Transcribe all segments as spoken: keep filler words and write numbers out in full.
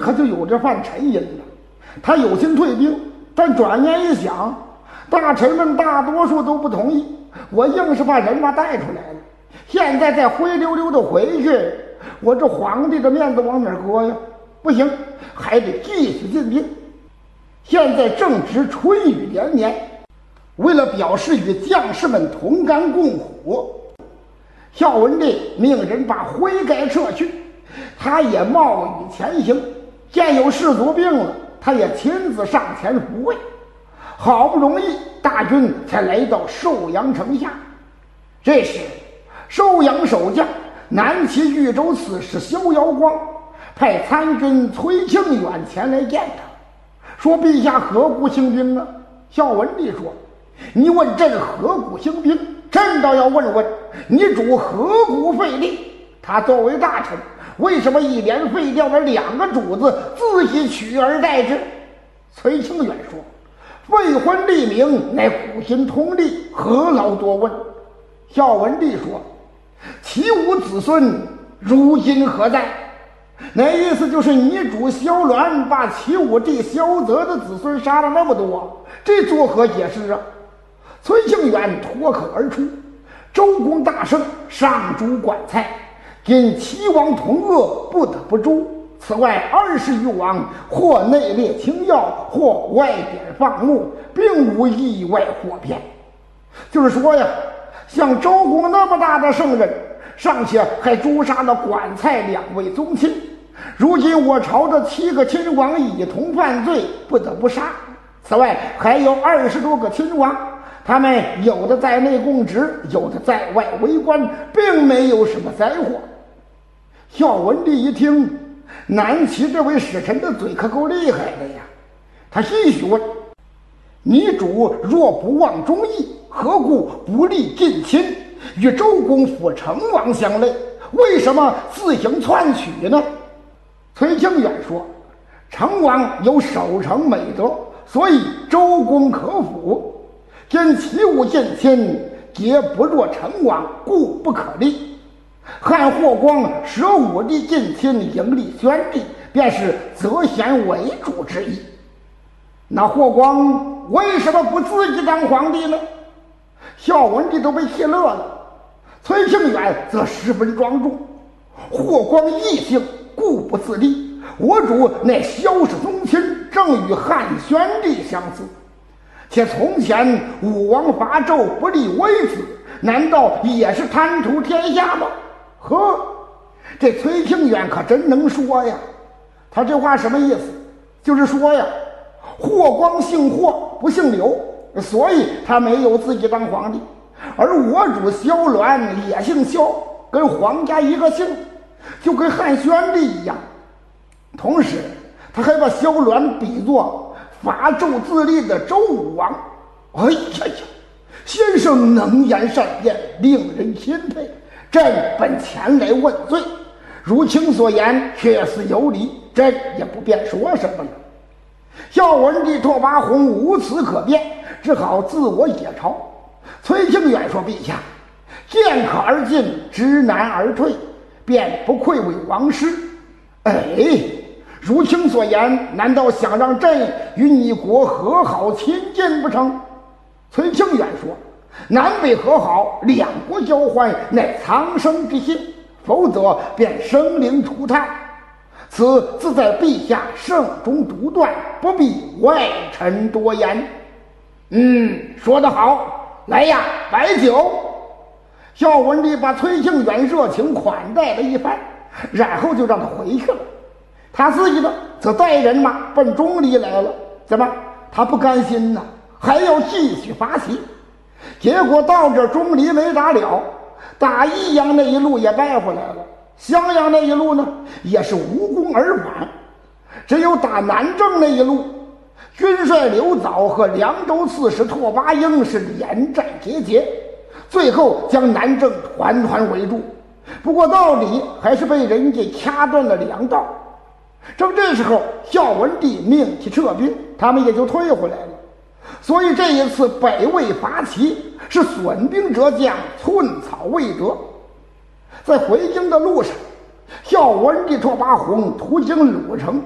可就有这犯沉吟了。他有心退兵，但转念一想，大臣们大多数都不同意，我硬是把人马带出来了，现在再灰溜溜的回去，我这皇帝的面子往哪儿搁呀？不行，还得继续进兵。现在正值春雨连绵，为了表示与将士们同甘共苦，孝文帝命人把灰盖撤去，他也冒雨前行。见有士卒病了，他也亲自上前抚慰。好不容易大军才来到寿阳城下。这时寿阳守将南齐豫州刺史萧遥光派参军崔庆远前来见他，说陛下何故兴兵啊？孝文帝说，你问朕何故兴兵，朕倒要问问你主何故废立？他作为大臣，为什么一连废掉了两个主子，自己取而代之？崔庆远说，废昏立明乃古今通例，何劳多问？孝文帝说，其无子孙，如今何在？那意思就是你主萧鸾把齐武帝萧泽的子孙杀了那么多，这作何解释啊？崔庆远脱口而出，周公大圣上主管蔡，因齐王同恶，不得不诛。此外二十余王，或内列清要，或外典放牧，并无意外祸变。就是说呀，像周公那么大的圣人，尚且还诛杀了管蔡两位宗亲，如今我朝这七个亲王一同犯罪，不得不杀。此外还有二十多个亲王，他们有的在内供职，有的在外为官，并没有什么灾祸。孝文帝一听，南齐这位使臣的嘴可够厉害的呀，他继续问，你主若不忘忠义，何故不立近亲，与周公辅成王相类？为什么自行篡取呢？崔庆远说，成王有守城美德，所以周公可辅。今齐武近亲，皆不若成王，故不可立。汉霍光舍武帝近亲，迎立宣帝，便是择贤为主之意。那霍光为什么不自己当皇帝呢？孝文帝都被气乐了。崔庆远则十分庄重，霍光异姓，故不自立。我主乃萧氏宗亲，正与汉宣帝相似。且从前武王伐纣不立微子，难道也是贪图天下吗？呵，这崔庆远可真能说呀！他这话什么意思？就是说呀，霍光姓霍不姓刘，所以他没有自己当皇帝。而我主萧鸾也姓萧，跟皇家一个姓，就跟汉宣帝一样。同时他还把萧鸾比作伐纣自立的周武王。哎呀呀，先生能言善辩，令人钦佩。朕本前来问罪，如卿所言确实有理，朕也不便说什么了。孝文帝拓跋宏无词可辩，只好自我解嘲。崔庆远说，陛下见可而进，知难而退，便不愧为王师。哎，如卿所言，难道想让朕与你国和好亲近不成？崔庆远说，南北和好，两国交欢，乃苍生之心，否则便生灵涂炭。此自在陛下圣中独断，不必外臣多言。嗯，说得好，来呀，摆酒。孝文帝把崔庆远热情款待了一番，然后就让他回去了。他自己呢，则带人马奔钟离来了。怎么，他不甘心呢？还要继续伐齐。结果到这钟离没打了，打益阳那一路也败回来了，襄阳那一路呢也是无功而返，只有打南郑那一路，军帅刘藻和凉州刺史拓跋英是连战节节，最后将南郑团团围住。不过到底还是被人家掐断了粮道。正这时候，孝文帝命其撤兵，他们也就退回来了。所以这一次北魏伐齐是损兵折将，寸草未得。在回京的路上，孝文帝拓跋宏途经鲁城，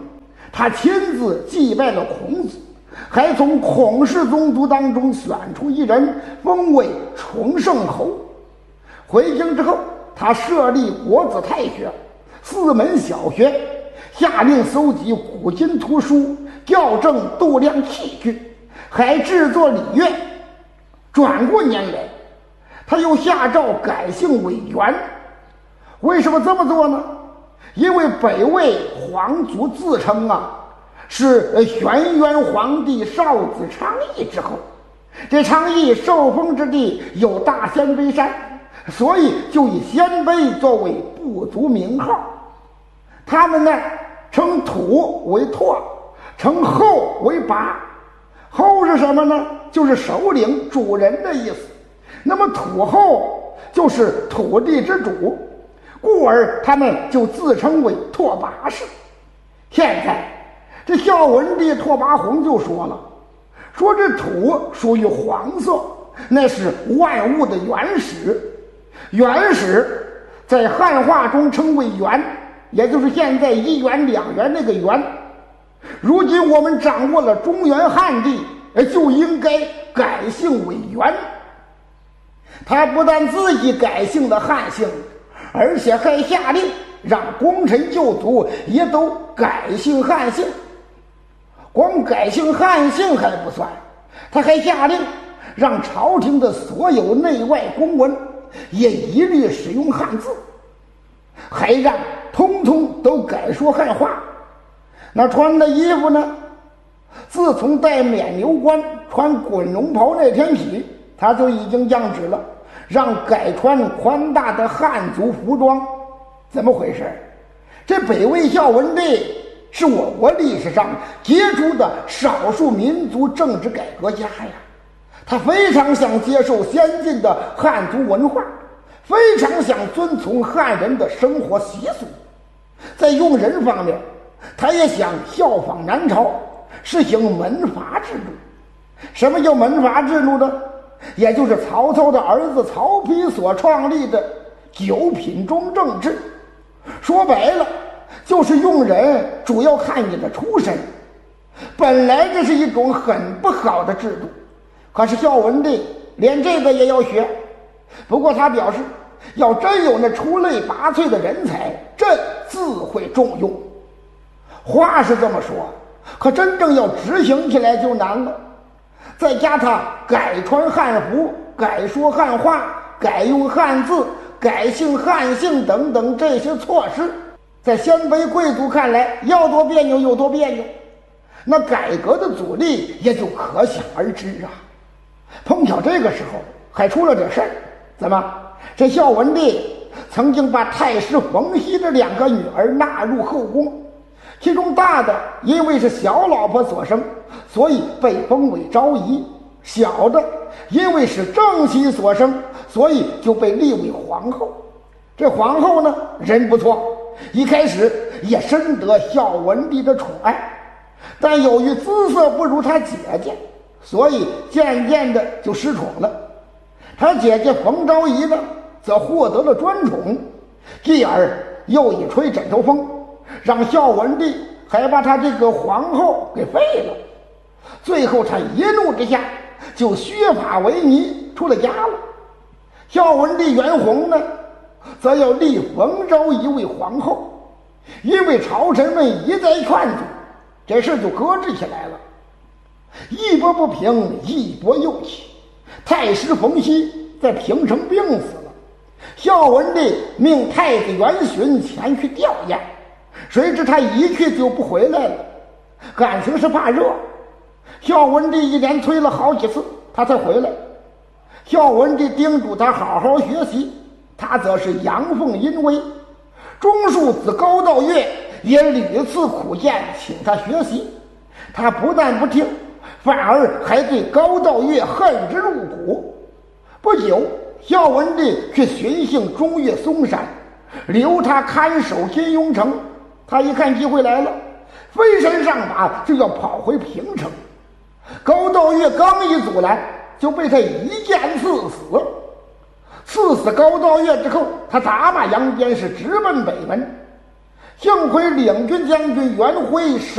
他亲自祭拜了孔子，还从孔氏宗族当中选出一人封为崇圣侯。回京之后，他设立国子太学、四门小学，下令搜集古今图书，校正度量器具，还制作礼乐。转过年来，他又下诏改姓为元。为什么这么做呢？因为北魏皇族自称啊是玄元皇帝少子昌邑之后，这昌邑受封之地有大鲜卑山，所以就以鲜卑作为部族名号。他们呢称土为拓，称后为拔。后是什么呢？就是首领、主人的意思。那么土后就是土地之主，故而他们就自称为拓跋氏。现在这孝文帝拓跋宏就说了，说这土属于黄色，那是万物的原始。原始在汉话中称为元，也就是现在一元两元那个元。如今我们掌握了中原汉地，就应该改姓为元。他不但自己改姓了汉姓，而且还下令让功臣旧族也都改姓汉姓。光改姓汉姓还不算，他还下令让朝廷的所有内外公文也一律使用汉字，还让通通都改说汉话。那穿的衣服呢，自从戴冕旒冠穿滚龙袍那天起，他就已经降旨了，让改穿宽大的汉族服装。怎么回事？这北魏孝文帝是我国历史上杰出的少数民族政治改革家呀，他非常想接受先进的汉族文化，非常想遵从汉人的生活习俗。在用人方面，他也想效仿南朝，实行门阀制度。什么叫门阀制度呢？也就是曹操的儿子曹丕所创立的九品中正制。说白了，就是用人主要看你的出身。本来这是一种很不好的制度，可是孝文帝连这个也要学。不过他表示，要真有那出类拔萃的人才，朕自会重用。话是这么说，可真正要执行起来就难了。再加他改穿汉服、改说汉话、改用汉字、改姓汉姓等等这些措施，在鲜卑贵族看来要多别扭有多别扭，那改革的阻力也就可想而知啊。碰巧这个时候还出了这事儿，怎么这孝文帝曾经把太师冯熙的两个女儿纳入后宫，其中大的因为是小老婆所生，所以被封为昭仪；小的因为是正妻所生，所以就被立为皇后。这皇后呢，人不错，一开始也深得孝文帝的宠爱，但由于姿色不如她姐姐，所以渐渐的就失宠了。她姐姐冯昭仪呢，则获得了专宠，继而又一吹枕头风，让孝文帝还把他这个皇后给废了。最后他一怒之下就削发为尼，出了家了。孝文帝元宏呢，则要立冯昭仪为皇后，因为朝臣们一再劝阻，这事就搁置起来了。一波不平，一波又起。太师冯熙在平城病死了，孝文帝命太子元询前去吊唁，谁知他一去就不回来了，感情是怕热。孝文帝一连催了好几次，他才回来。孝文帝叮嘱他好好学习，他则是阳奉阴违。中庶子高道岳也屡次苦谏，请他学习，他不但不听，反而还对高道岳恨之入骨。不久，孝文帝去巡幸中岳嵩山，留他看守金庸城。他一看机会来了，飞身上马就要跑回平城。高道岳刚一阻拦，就被他一剑刺死。刺死高道岳之后，他打马扬鞭，是直奔北门。幸亏领军将军袁辉手